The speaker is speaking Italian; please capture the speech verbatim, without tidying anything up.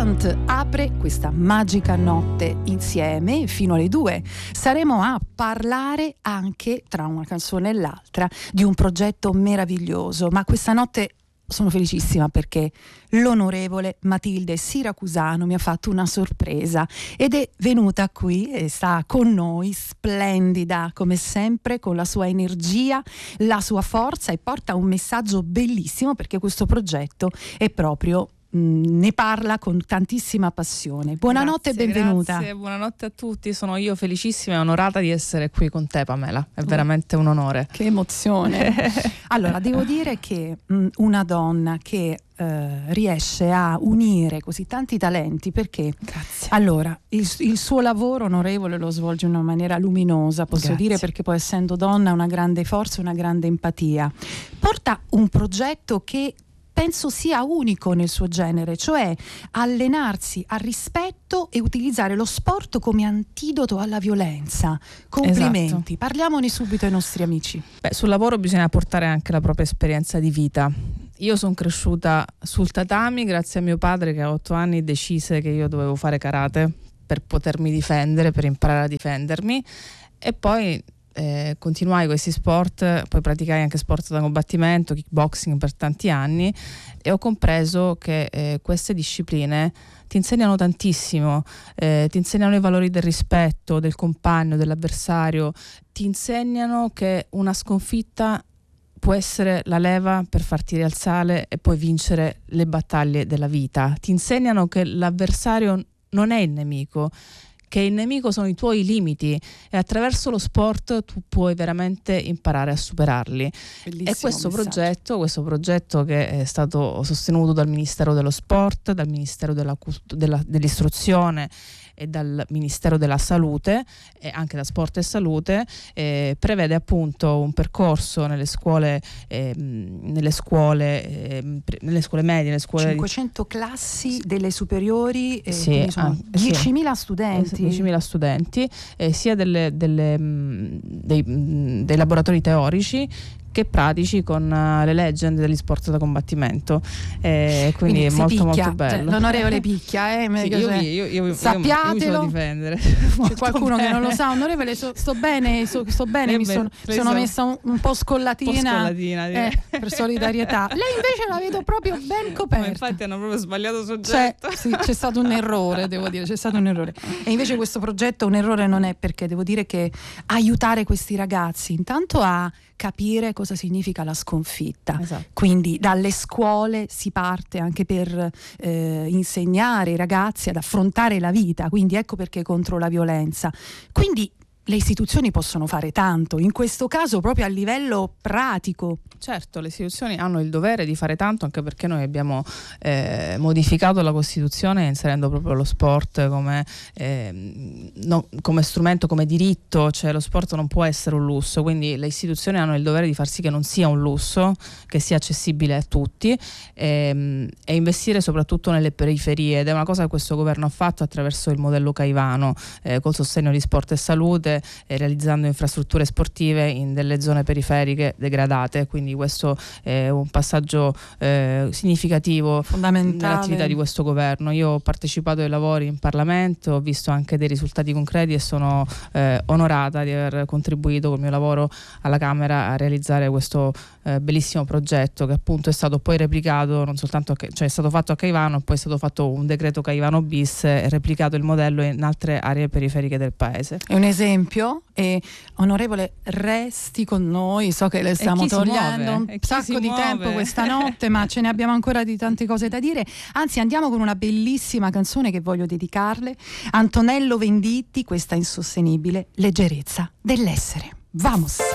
Plant apre questa magica notte insieme fino alle due. Saremo a parlare anche, tra una canzone e l'altra, di un progetto meraviglioso, ma questa notte sono felicissima perché l'onorevole Matilde Siracusano mi ha fatto una sorpresa ed è venuta qui e sta con noi, splendida come sempre, con la sua energia, la sua forza, e porta un messaggio bellissimo, perché questo progetto è proprio ne parla con tantissima passione. Buonanotte Grazie, e benvenuta. Grazie, buonanotte a tutti. Sono io felicissima e onorata di essere qui con te, Pamela. È veramente un onore. Che emozione. Allora, devo dire che mh, una donna che eh, riesce a unire così tanti talenti, perché Grazie. Allora, il, il suo lavoro, onorevole, lo svolge in una maniera luminosa, posso Grazie. dire, perché poi, essendo donna, ha una grande forza, una grande empatia. Porta un progetto che penso sia unico nel suo genere, cioè allenarsi al rispetto e utilizzare lo sport come antidoto alla violenza. Complimenti. Esatto. Parliamone subito ai nostri amici. Beh, sul lavoro bisogna portare anche la propria esperienza di vita. Io sono cresciuta sul tatami grazie a mio padre, che a otto anni decise che io dovevo fare karate per potermi difendere, per imparare a difendermi, e poi Eh, continuai questi sport, poi praticai anche sport da combattimento, kickboxing per tanti anni, e ho compreso che eh, queste discipline ti insegnano tantissimo, eh, ti insegnano i valori del rispetto, del compagno, dell'avversario, ti insegnano che una sconfitta può essere la leva per farti rialzare e poi vincere le battaglie della vita, ti insegnano che l'avversario non è il nemico, che il nemico sono i tuoi limiti, e attraverso lo sport tu puoi veramente imparare a superarli. Bellissimo e questo messaggio. progetto, questo progetto che è stato sostenuto dal Ministero dello Sport, dal Ministero della Cult- della, dell'Istruzione e dal Ministero della Salute, e anche da Sport e Salute, eh, prevede appunto un percorso nelle scuole, eh, nelle scuole, eh, nelle scuole medie, nelle scuole cinquecento classi delle superiori, eh, Sì, quindi sono ah, diecimila sì. studenti. diecimila studenti, eh, sia delle, delle, mh, dei, mh, dei laboratori teorici che pratici, con uh, le legend degli sport da combattimento, eh, quindi, quindi è molto picchia, molto bello. Cioè, l'onorevole picchia, eh, sì, io, io, io, sappiatelo. Io mi so difendere. C'è qualcuno bene. che non lo sa, onorevole, so, sto bene, so, sto bene, Eh mi beh, sono, preso, sono messa un, un po' scollatina, un po' scollatina eh, per solidarietà. Lei invece la vedo proprio ben coperta. Ma infatti hanno proprio sbagliato soggetto. C'è, sì, c'è stato un errore, devo dire, c'è stato un errore. E invece questo progetto un errore non è, perché devo dire che aiutare questi ragazzi intanto a capire cosa significa la sconfitta. Esatto. Quindi dalle scuole si parte anche per eh, insegnare ai ragazzi ad affrontare la vita, quindi ecco perché contro la violenza. Quindi le istituzioni possono fare tanto, in questo caso proprio a livello pratico. Certo, le istituzioni hanno il dovere di fare tanto, anche perché noi abbiamo eh, modificato la Costituzione inserendo proprio lo sport come, eh, no, come strumento, come diritto, cioè lo sport non può essere un lusso, quindi le istituzioni hanno il dovere di far sì che non sia un lusso, che sia accessibile a tutti, e, e investire soprattutto nelle periferie, ed è una cosa che questo governo ha fatto attraverso il modello Caivano, eh, col sostegno di Sport e Salute, e realizzando infrastrutture sportive in delle zone periferiche degradate. Quindi questo è un passaggio eh, significativo, fondamentale, nell'attività di questo governo. Io ho partecipato ai lavori in Parlamento, ho visto anche dei risultati concreti e sono eh, onorata di aver contribuito col mio lavoro alla Camera a realizzare questo eh, bellissimo progetto, che appunto è stato poi replicato non soltanto a, cioè è stato fatto a Caivano, poi è stato fatto un decreto Caivano bis e replicato il modello in altre aree periferiche del paese. È un esempio. E onorevole, resti con noi, so che le stiamo togliendo un sacco di tempo questa notte, ma ce ne abbiamo ancora di tante cose da dire. Anzi, andiamo con una bellissima canzone che voglio dedicarle, Antonello Venditti, questa insostenibile leggerezza dell'essere. Vamos!